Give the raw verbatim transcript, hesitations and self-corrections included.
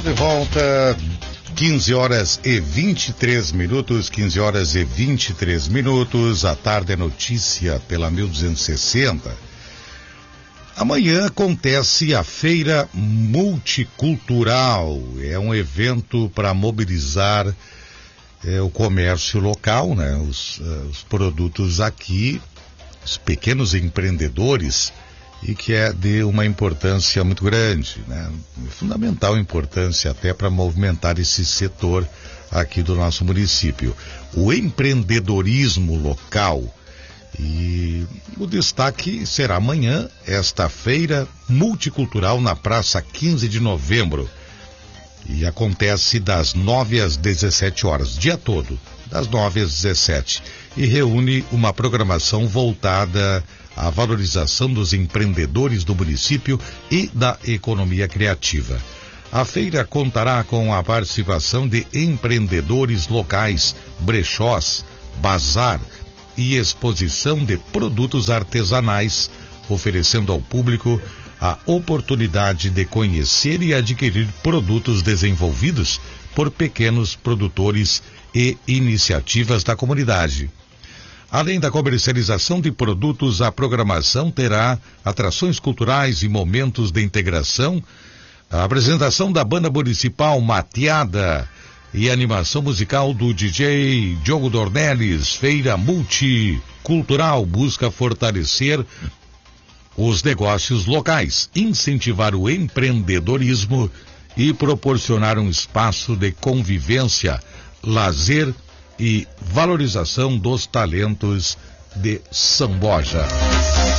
De volta, quinze horas e vinte e três minutos, quinze horas e vinte e três minutos, a tarde é notícia pela mil duzentos e sessenta. Amanhã acontece a Feira Multicultural, é um evento para mobilizar é, o comércio local, né? Os, uh, os produtos aqui, os pequenos empreendedores, e que é de uma importância muito grande, né? Fundamental importância até para movimentar esse setor aqui do nosso município. O empreendedorismo local. E o destaque será amanhã, esta feira multicultural na Praça quinze de Novembro. E acontece das nove às dezessete horas, dia todo, das nove às dezessete. E reúne uma programação voltada à valorização dos empreendedores do município e da economia criativa. A feira contará com a participação de empreendedores locais, brechós, bazar e exposição de produtos artesanais, oferecendo ao público a oportunidade de conhecer e adquirir produtos desenvolvidos por pequenos produtores e iniciativas da comunidade. Além da comercialização de produtos, a programação terá atrações culturais e momentos de integração, a apresentação da banda municipal Mateada e animação musical do D J Diogo Dornelles. Feira Multicultural busca fortalecer os negócios locais, incentivar o empreendedorismo e proporcionar um espaço de convivência, lazer e valorização dos talentos de São Borja.